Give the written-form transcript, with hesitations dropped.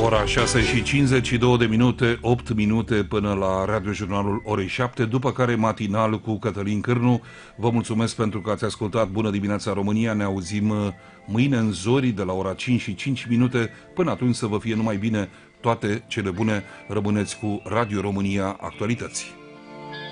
Ora 6:52 de minute, 8 minute până la radiojurnalul orei 7, după care matinal cu Cătălin Cârnu. Vă mulțumesc pentru că ați ascultat Bună dimineața România. Ne auzim mâine în zori de la ora 5:05 minute. Până atunci să vă fie numai bine, toate cele bune. Rămâneți cu Radio România Actualități.